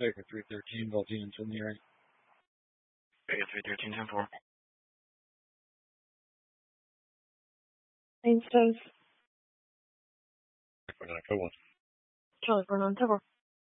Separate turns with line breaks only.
Baker 313, Valjean's in the area.
Baker 313, 10-4.
Main status.
Baker 941.
Charlie 49, 10-4.